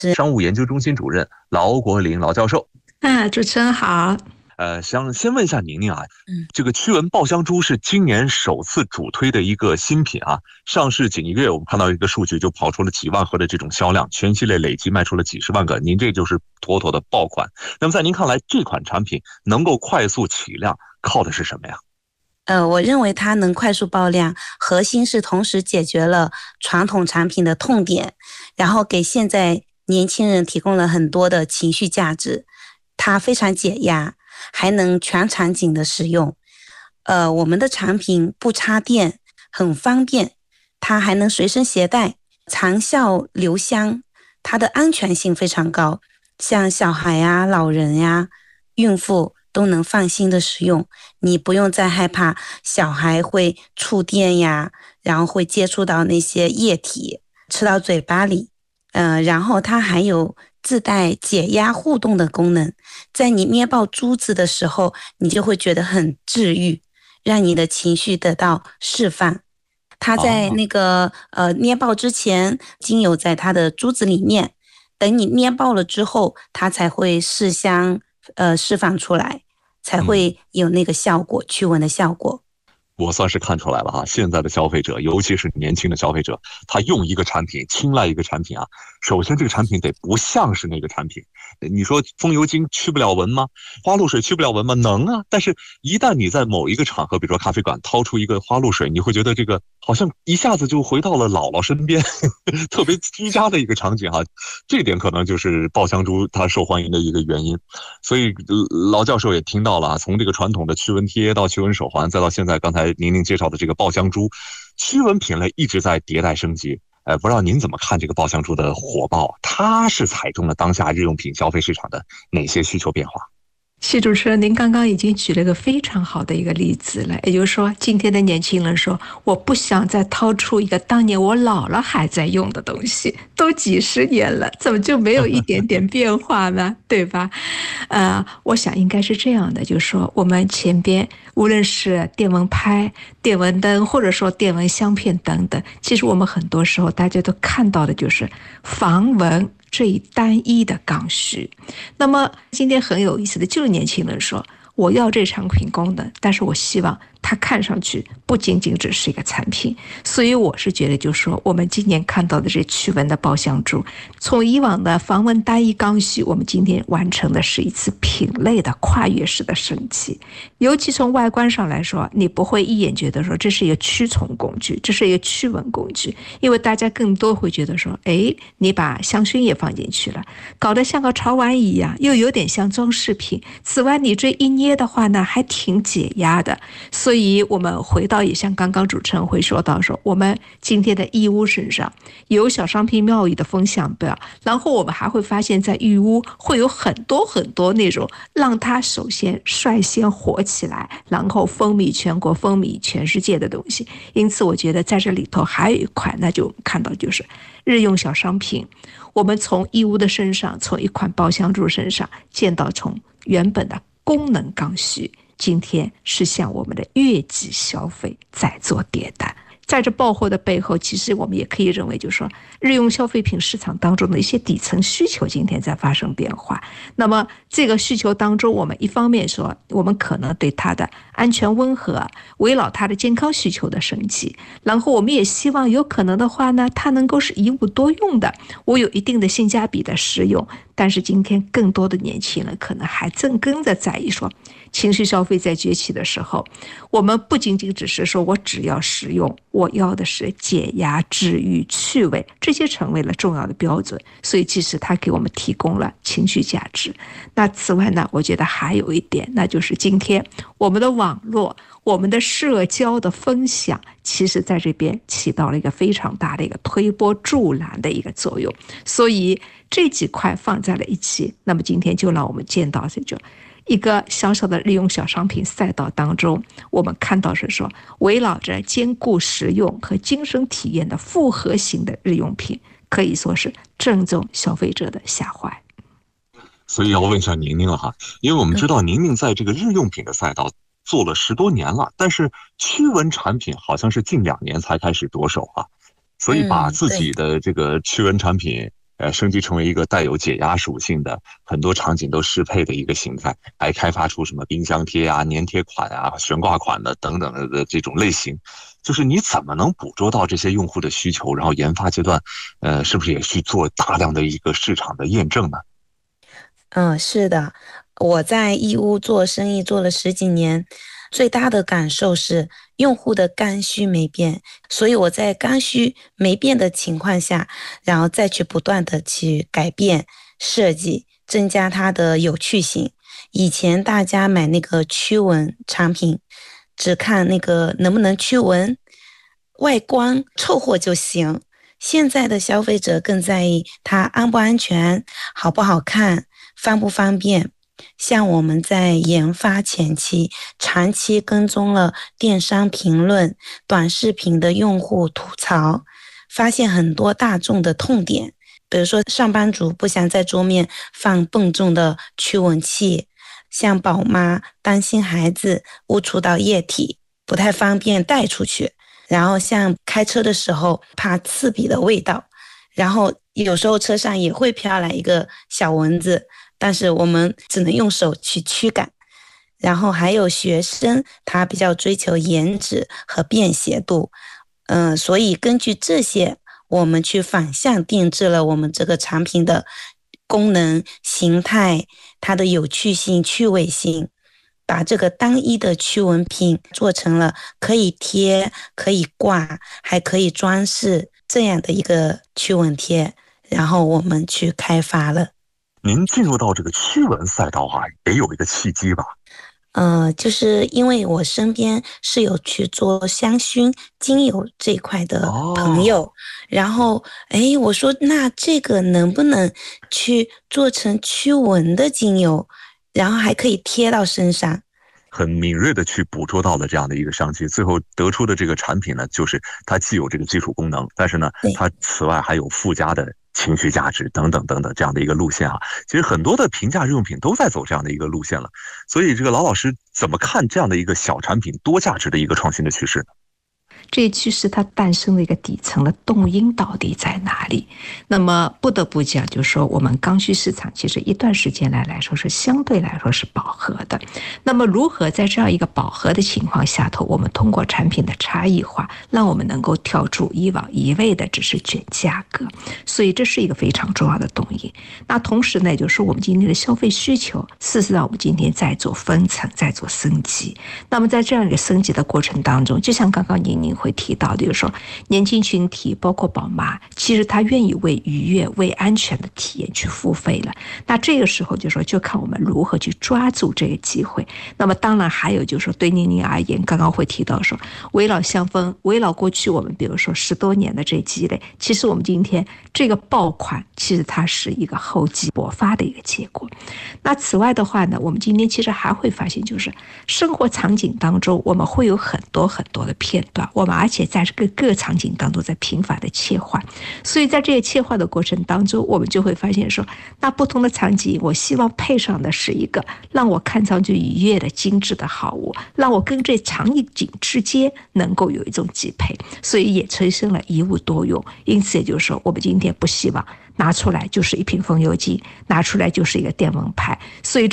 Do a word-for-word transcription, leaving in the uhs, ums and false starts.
商务研究中心主任劳国林劳教授。 啊，主持人好。 呃，想先问一下宁宁啊，嗯，这个驱蚊爆香珠是今年首次主推的一个新品啊，上市仅一个月，我们看到一个数据就跑出了几万盒的这种销量，全系列累计卖出了几十万个，您这就是妥妥的爆款。那么在您看来，这款产品能够快速起量，靠的是什么呀？ 呃，我认为它能快速爆量，核心是同时解决了传统产品的痛点，然后给现在年轻人提供了很多的情绪价值。它非常解压，还能全场景的使用。呃，我们的产品不插电，很方便，它还能随身携带，长效留香，它的安全性非常高，像小孩呀、老人呀、孕妇都能放心的使用。你不用再害怕小孩会触电呀，然后会接触到那些液体，吃到嘴巴里。呃，然后它还有自带解压互动的功能，在你捏爆珠子的时候，你就会觉得很治愈，让你的情绪得到释放。它在那个、哦、呃捏爆之前，精油在它的珠子里面，等你捏爆了之后，它才会释香呃释放出来，才会有那个效果，驱蚊的效果。 我算是看出来了哈，现在的消费者，尤其是年轻的消费者，他用一个产品，青睐一个产品啊，首先这个产品得不像是那个产品。你说风油精驱不了蚊吗？花露水驱不了蚊吗？能啊，但是一旦你在某一个场合，比如说咖啡馆掏出一个花露水，你会觉得这个好像一下子就回到了姥姥身边，特别居家的一个场景哈。这点可能就是爆香珠它受欢迎的一个原因。所以劳教授也听到了啊，从这个传统的驱蚊贴到驱蚊手环，再到现在刚才宁宁介绍的这个爆香珠，驱蚊品类一直在迭代升级。呃，不知道您怎么看这个爆香珠的火爆？它是踩中了当下日用品消费市场的哪些需求变化？ 谢主持人，您刚刚已经举了个非常好的一个例子了，也就是说，今天的年轻人说，我不想再掏出一个当年我姥姥还在用的东西，都几十年了，怎么就没有一点点变化呢？对吧？呃，我想应该是这样的，就是说，我们前边无论是电蚊拍、电蚊灯，或者说电蚊香片等等，其实我们很多时候大家都看到的就是防蚊这一单一的刚需。那么今天很有意思的就是年轻人说，我要这产品功能，但是我希望它看上去不仅仅只是一个产品。所以我是觉得就是说，我们今年看到的这驱蚊的爆香珠，从以往的防蚊单一刚需，我们今天完成的是一次品类的跨越式的升级。尤其从外观上来说，你不会一眼觉得说这是一个驱虫工具，这是一个驱蚊工具，因为大家更多会觉得说，哎，你把香薰也放进去了，搞得像个潮玩一样，又有点像装饰品。此外，你这一捏的话呢，还挺解压的。所以我们回到也像刚刚主持人会说到说，我们今天的义乌身上有小商品庙宇的风向标，然后我们还会发现在义乌会有很多很多那种让它首先率先火起来，然后风靡全国、风靡全世界的东西。因此我觉得在这里头还有一块，那就看到就是日用小商品，我们从义乌的身上，从一款爆香珠身上见到从原本的功能刚需，今天是向我们的月季消费在做迭代。在这爆火的背后，其实我们也可以认为，就是说日用消费品市场当中的一些底层需求今天在发生变化。那么这个需求当中，我们一方面说，我们可能对它的安全温和，围绕它的健康需求的升级，然后我们也希望有可能的话呢，它能够是一物多用的，我有一定的性价比的使用。但是今天更多的年轻人可能还正跟着在意说，情绪消费在崛起的时候，我们不仅仅只是说我只要使用，我要的是解压、治愈、趣味，这些成为了重要的标准。所以其实它给我们提供了情绪价值。那此外呢，我觉得还有一点，那就是今天我们的网络、我们的社交的分享，其实在这边起到了一个非常大的一个推波助澜的一个作用。所以这几块放在了一起，那么今天就让我们见到这就一个小小的日用小商品赛道当中，我们看到是说，围绕着兼顾实用和精神体验的复合型的日用品，可以说是正中消费者的下怀。 所以要问一下宁宁了哈，因为我们知道宁宁在这个日用品的赛道做了十多年了，但是驱蚊产品好像是近两年才开始着手啊，所以把自己的这个驱蚊产品呃升级成为一个带有解压属性的，很多场景都适配的一个形态，还开发出什么冰箱贴啊、粘贴款啊、悬挂款的等等的这种类型。就是你怎么能捕捉到这些用户的需求，然后研发阶段，呃，是不是也去做大量的一个市场的验证呢？ 嗯，是的，我在义乌做生意做了十几年，最大的感受是用户的刚需没变，所以我在刚需没变的情况下，然后再去不断的去改变设计，增加它的有趣性。以前大家买那个驱蚊产品，只看那个能不能驱蚊，外观凑合就行。现在的消费者更在意它安不安全，好不好看，方不方便。像我们在研发前期长期跟踪了电商评论、短视频的用户吐槽，发现很多大众的痛点，比如说上班族不想在桌面放笨重的驱蚊器，像宝妈担心孩子误触到液体不太方便带出去，然后像开车的时候怕刺鼻的味道，然后有时候车上也会飘来一个小蚊子，但是我们只能用手去驱赶。然后还有学生，他比较追求颜值和便携度，嗯、呃，所以根据这些，我们去反向定制了我们这个产品的功能、形态、它的有趣性、趣味性，把这个单一的驱蚊品做成了可以贴、可以挂、还可以装饰这样的一个驱蚊贴，然后我们去开发了。 您进入到这个驱蚊赛道啊，也有一个契机吧？ 呃，就是因为我身边是有去做香薰精油这一块的朋友，哦、然后哎，我说那这个能不能去做成驱蚊的精油，然后还可以贴到身上。 很敏锐的去捕捉到了这样的一个商机，最后得出的这个产品呢，就是它既有这个基础功能，但是呢，它此外还有附加的情绪价值等等等等这样的一个路线啊。其实很多的平价日用品都在走这样的一个路线了，所以这个老老师怎么看这样的一个小产品多价值的一个创新的趋势呢？ 这一趋势它诞生的一个底层的动因到底在哪里？那么不得不讲，就是说我们刚需市场其实一段时间来来说是相对来说是饱和的。那么如何在这样一个饱和的情况下头，我们通过产品的差异化，让我们能够跳出以往一味的只是卷价格？所以这是一个非常重要的动因。那同时呢，就是我们今天的消费需求，事实上我们今天在做分层，在做升级。那么在这样一个升级的过程当中，就像刚刚您您会提到的，就是说年轻群体包括宝妈，其实他愿意为愉悦、为安全的体验去付费了。那这个时候就说就看我们如何去抓住这个机会。那么当然还有就是说对宁宁而言，刚刚会提到说围绕香氛，围绕过去我们比如说十多年的这积累，其实我们今天这个爆款其实它是一个厚积薄发的一个结果。那此外的话呢，我们今天其实还会发现，就是生活场景当中我们会有很多很多的片段，我们而且在这个各场景当中在频繁的切换，所以在这个切换的过程当中，我们就会发现说，那不同的场景我希望配上的是一个让我看上去愉悦的精致的好物，让我跟这场景之间能够有一种匹配，所以也催生了一物多用。因此也就是说，我们今天不希望拿出来就是一瓶风油精，拿出来就是一个电蚊拍，所以